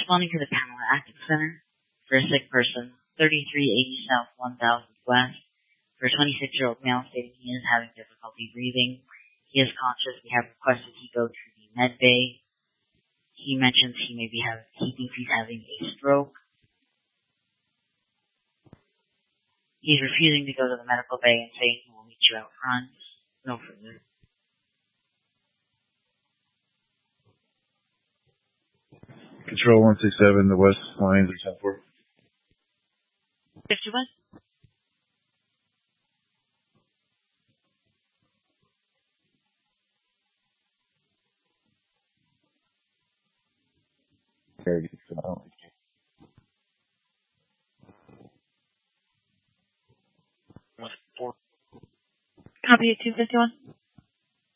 responding to the Pamela Atkins Center for a sick person, 3380 South 1000 West, for a 26-year-old male stating he is having difficulty breathing. He is conscious. We have requested he go to the med bay. He mentions he thinks he's having a stroke. He's refusing to go to the medical bay and saying he will meet you out front. No further. Control 167, the West lines are 10-4. 51? Copy at 251.